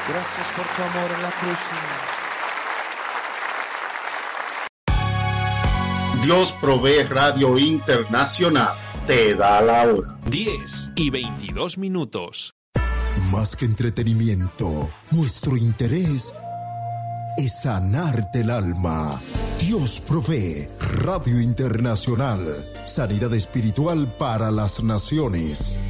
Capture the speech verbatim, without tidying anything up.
Gracias por tu amor en la cruz, Señor. Dios Provee Radio Internacional te da la hora. diez y veintidós minutos. Más que entretenimiento, nuestro interés es sanarte el alma. Dios Provee Radio Internacional. Sanidad espiritual para las naciones.